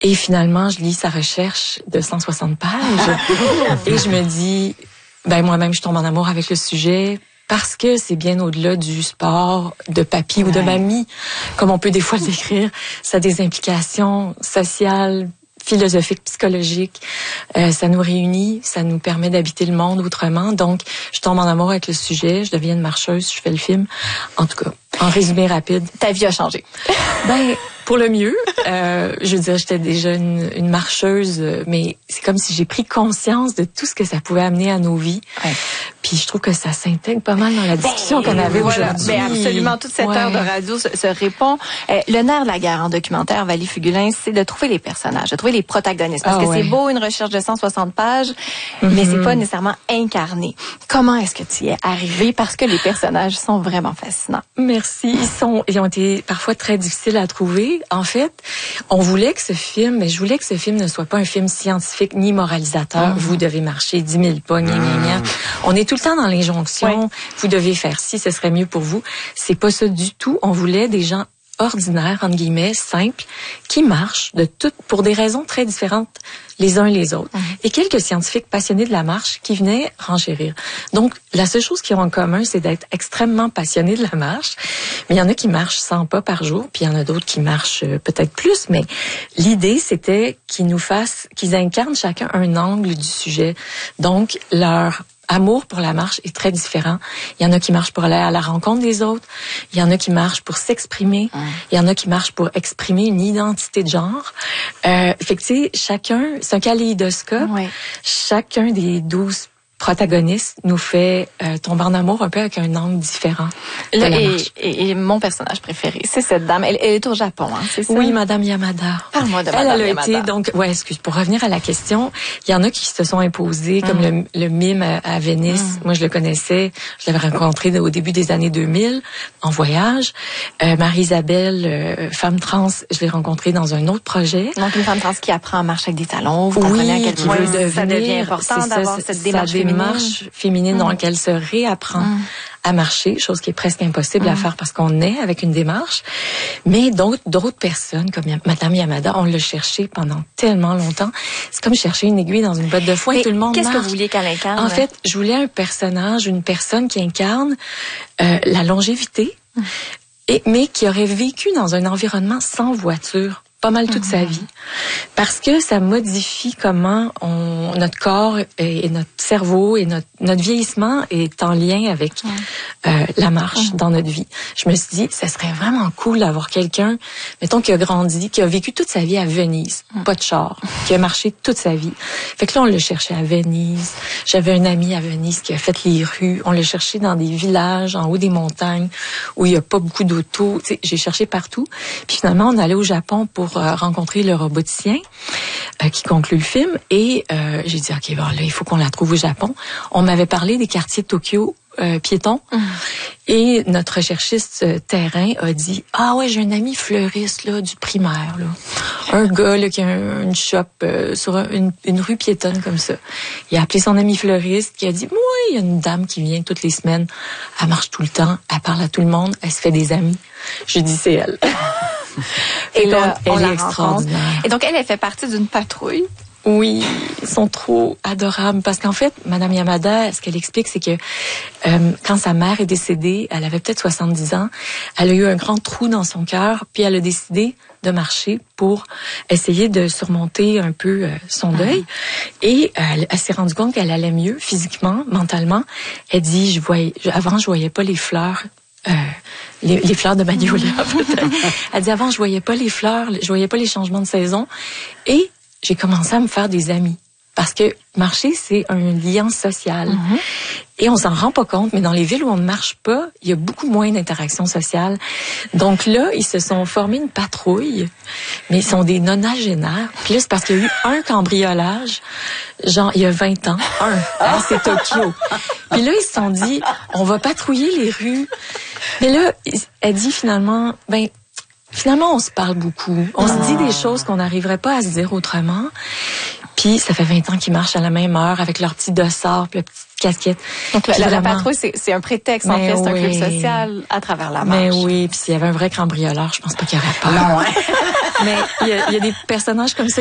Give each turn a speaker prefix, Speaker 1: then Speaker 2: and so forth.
Speaker 1: Et finalement, je lis sa recherche de 160 pages et je me dis, moi-même, je tombe en amour avec le sujet parce que c'est bien au-delà du sport de papy ou de mamie, comme on peut des fois le décrire. Ça a des implications sociales, philosophiques, psychologiques. Ça nous réunit, ça nous permet d'habiter le monde autrement. Donc, je tombe en amour avec le sujet, je deviens une marcheuse, je fais le film. En tout cas, en résumé rapide.
Speaker 2: Ta vie a changé.
Speaker 1: Pour le mieux. Je veux dire, j'étais déjà une marcheuse, mais c'est comme si j'ai pris conscience de tout ce que ça pouvait amener à nos vies. Ouais. Puis je trouve que ça s'intègre pas mal dans la discussion qu'on avait aujourd'hui.
Speaker 2: Absolument, toute cette heure de radio se répond. Le nerf de la guerre en documentaire, Valie Fugulin, c'est de trouver les personnages, de trouver les protagonistes. Parce que c'est beau, une recherche de 160 pages, mais c'est pas nécessairement incarné. Comment est-ce que tu y es arrivé? Parce que les personnages sont vraiment fascinants.
Speaker 1: Merci. Ils ont été parfois très difficiles à trouver. En fait, je voulais que ce film ne soit pas un film scientifique ni moralisateur. Vous devez marcher 10 000 pas, gna. On est tout le temps dans l'injonction. Vous devez faire ci, ce serait mieux pour vous. C'est pas ça du tout. On voulait des gens ordinaires, entre guillemets, simples, qui marchent pour des raisons très différentes les uns les autres. Et quelques scientifiques passionnés de la marche qui venaient renchérir. Donc, la seule chose qu'ils ont en commun, c'est d'être extrêmement passionnés de la marche. Mais il y en a qui marchent 100 pas par jour, puis il y en a d'autres qui marchent peut-être plus. Mais l'idée, c'était qu'ils incarnent chacun un angle du sujet. Donc, leur amour pour la marche est très différent. Il y en a qui marchent pour aller à la rencontre des autres. Il y en a qui marchent pour s'exprimer. Il y en a qui marchent pour exprimer une identité de genre. Fait que tu sais, chacun, c'est un kaléidoscope. Chacun des 12 protagoniste nous fait tomber en amour un peu avec un angle différent.
Speaker 2: Et mon personnage préféré, c'est cette dame. Elle est au Japon, hein, c'est ça?
Speaker 1: Oui, Madame Yamada.
Speaker 2: Parle-moi de Madame Yamada.
Speaker 1: Elle a été, donc, pour revenir à la question, il y en a qui se sont imposés, comme le mime à Venise. Moi, je le connaissais. Je l'avais rencontré au début des années 2000, en voyage. Marie-Isabelle, femme trans, je l'ai rencontrée dans un autre projet.
Speaker 2: Donc, une femme trans qui apprend à marcher avec des talons. Vous comprenez à quel point ça devient important d'avoir cette démarche
Speaker 1: féminine dans laquelle se réapprend à marcher, chose qui est presque impossible à faire parce qu'on naît avec une démarche. Mais d'autres personnes, comme Madame Yamada, on l'a cherché pendant tellement longtemps. C'est comme chercher une aiguille dans une botte de foin. Tout le monde
Speaker 2: Qu'est-ce
Speaker 1: marche.
Speaker 2: que vous vouliez qu'elle incarne?
Speaker 1: En fait, je voulais un personnage, une personne qui incarne la longévité, mais qui aurait vécu dans un environnement sans voiture pas mal toute sa vie. Parce que ça modifie comment notre corps et notre cerveau et notre vieillissement est en lien avec la marche dans notre vie. Je me suis dit, ça serait vraiment cool d'avoir quelqu'un, mettons, qui a grandi, qui a vécu toute sa vie à Venise, pas de char, qui a marché toute sa vie. Fait que là, on l'a cherché à Venise. J'avais un ami à Venise qui a fait les rues. On l'a cherché dans des villages, en haut des montagnes, où il y a pas beaucoup d'autos. Tu sais, j'ai cherché partout. Puis finalement, on allait au Japon pour rencontrer le roboticien qui conclut le film. Et j'ai dit, OK, bon, là, il faut qu'on la trouve au Japon. On m'avait parlé des quartiers de Tokyo piétons. Et notre recherchiste terrain a dit, ah ouais, j'ai un ami fleuriste là du primaire, là. Un gars là, qui a une shop sur une rue piétonne comme ça. Il a appelé son ami fleuriste qui a dit, moi, il y a une dame qui vient toutes les semaines. Elle marche tout le temps, elle parle à tout le monde, elle se fait des amis. J'ai dit, c'est elle.
Speaker 2: Et là,
Speaker 1: elle est extraordinaire.
Speaker 2: Et donc, elle fait partie d'une patrouille.
Speaker 1: Oui, ils sont trop adorables parce qu'en fait, Madame Yamada, ce qu'elle explique, c'est que quand sa mère est décédée, elle avait peut-être 70 ans, elle a eu un grand trou dans son cœur, puis elle a décidé de marcher pour essayer de surmonter un peu son deuil. Et elle s'est rendue compte qu'elle allait mieux physiquement, mentalement. Elle dit, avant, je voyais pas les fleurs. Les fleurs de magnolia, peut-être. Elle dit, avant, je voyais pas les fleurs, je voyais pas les changements de saison. Et j'ai commencé à me faire des amis. Parce que marcher, c'est un lien social. Et on s'en rend pas compte, mais dans les villes où on ne marche pas, il y a beaucoup moins d'interactions sociales. Donc là, ils se sont formés une patrouille, mais ils sont des nonagénaires. Puis là, c'est parce qu'il y a eu un cambriolage, genre il y a 20 ans. C'est Tokyo. Puis là, ils se sont dit, on va patrouiller les rues. Mais là, elle dit finalement, on se parle beaucoup. On se dit des choses qu'on n'arriverait pas à se dire autrement. Puis ça fait 20 ans qu'ils marchent à la même heure avec leur petit dossard, puis la petite casquette.
Speaker 2: Donc la patrouille, c'est un prétexte, en fait, c'est un club social à travers la marche.
Speaker 1: Mais oui, puis s'il y avait un vrai cambrioleur, je pense pas qu'il y aurait peur.
Speaker 2: Non, hein?
Speaker 1: Mais il y a des personnages comme ça